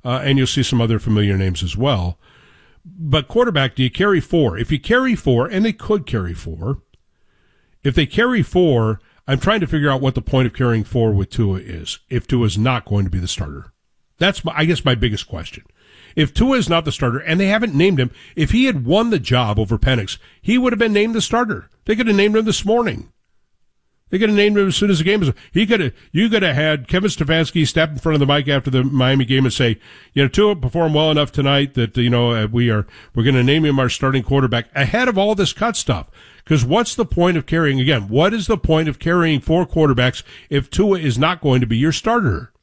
and you'll see some other familiar names as well. But quarterback, do you carry 4? If you carry 4, and they could carry 4, if they carry 4, I'm trying to figure out what the point of carrying 4 with Tua is, if Tua is not going to be the starter. That's, I guess, my biggest question. If Tua is not the starter, and they haven't named him, if he had won the job over Penix, he would have been named the starter. They could have named him this morning. They could have named him as soon as the game was. You could have had Kevin Stefanski step in front of the mic after the Miami game and say, Tua performed well enough tonight that we're going to name him our starting quarterback ahead of all this cut stuff. Because what's the point of carrying? Again, what is the point of carrying 4 quarterbacks if Tua is not going to be your starter?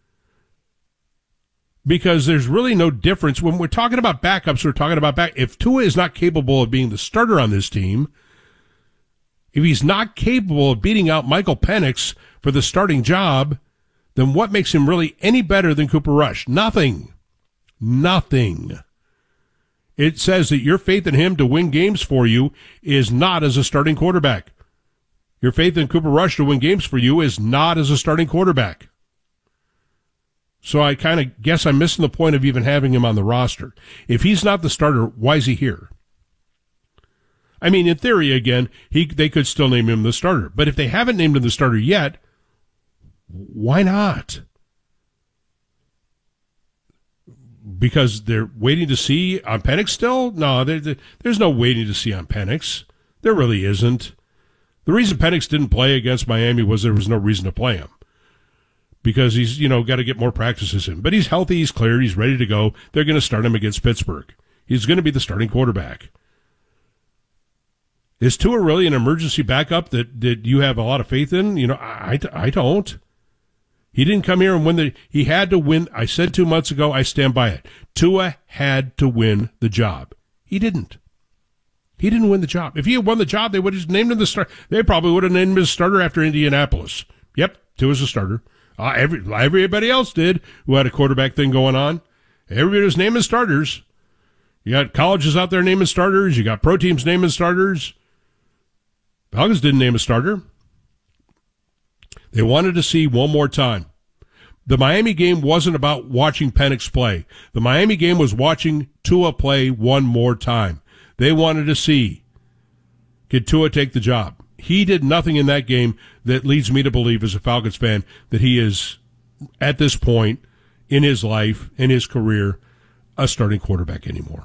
Because there's really no difference when we're talking about backups. We're talking about if Tua is not capable of being the starter on this team. If he's not capable of beating out Michael Penix for the starting job, then what makes him really any better than Cooper Rush? Nothing. It says that your faith in him to win games for you is not as a starting quarterback. Your faith in Cooper Rush to win games for you is not as a starting quarterback. So I kind of guess I'm missing the point of even having him on the roster. If he's not the starter, why is he here? I mean, in theory, again, they could still name him the starter. But if they haven't named him the starter yet, why not? Because they're waiting to see on Penix still? No, there's no waiting to see on Penix. There really isn't. The reason Penix didn't play against Miami was there was no reason to play him. Because he's, got to get more practices in. But he's healthy, he's cleared, he's ready to go. They're going to start him against Pittsburgh. He's going to be the starting quarterback. Is Tua really an emergency backup that you have a lot of faith in? I don't. He didn't come here and win he had to win. I said 2 months ago, I stand by it. Tua had to win the job. He didn't. He didn't win the job. If he had won the job, they would have named him the starter. They probably would have named him as starter after Indianapolis. Yep, Tua's a starter. Everybody else did who had a quarterback thing going on. Everybody was naming starters. You got colleges out there naming starters. You got pro teams naming starters. Falcons didn't name a starter. They wanted to see one more time. The Miami game wasn't about watching Penix play. The Miami game was watching Tua play one more time. They wanted to see, could Tua take the job? He did nothing in that game that leads me to believe, as a Falcons fan, that he is, at this point in his life, in his career, a starting quarterback anymore.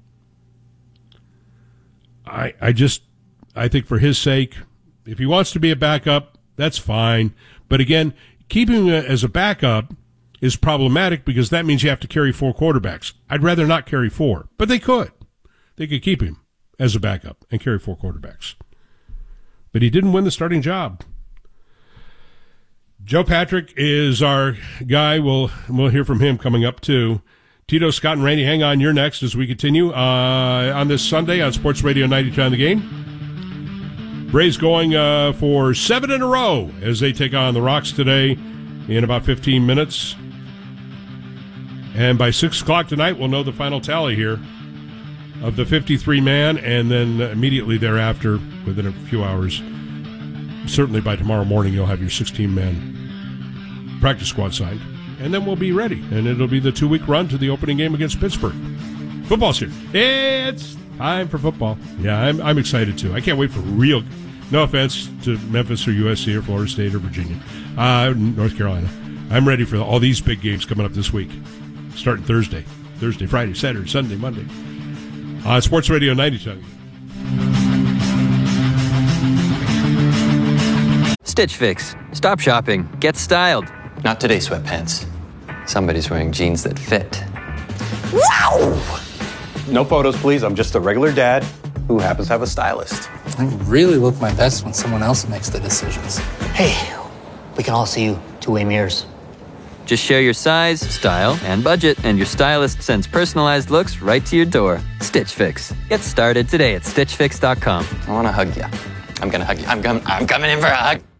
I think for his sake, if he wants to be a backup, that's fine. But again, keeping him as a backup is problematic because that means you have to carry 4 quarterbacks. I'd rather not carry 4, but they could. They could keep him as a backup and carry 4 quarterbacks. But he didn't win the starting job. Joe Patrick is our guy. We'll hear from him coming up too. Tito, Scott, and Randy, hang on. You're next as we continue on this Sunday on Sports Radio 92 on the Game. Braves going for 7 in a row as they take on the Rocks today in about 15 minutes. And by 6 o'clock tonight, we'll know the final tally here of the 53-man, and then immediately thereafter, within a few hours, certainly by tomorrow morning, you'll have your 16-man practice squad signed. And then we'll be ready, and it'll be the 2-week run to the opening game against Pittsburgh. Football's here. It's time for football. Yeah, I'm excited, too. I can't wait for real... No offense to Memphis or USC or Florida State or Virginia, North Carolina. I'm ready for all these big games coming up this week, starting Thursday, Friday, Saturday, Sunday, Monday. Sports Radio 92. Stitch Fix. Stop shopping. Get styled. Not today, sweatpants. Somebody's wearing jeans that fit. Wow! No photos, please. I'm just a regular dad who happens to have a stylist. I really look my best when someone else makes the decisions. Hey, we can all see you two-way mirrors. Just share your size, style, and budget, and your stylist sends personalized looks right to your door. Stitch Fix. Get started today at StitchFix.com. I want to hug you. I'm going to hug you. I'm coming in for a hug.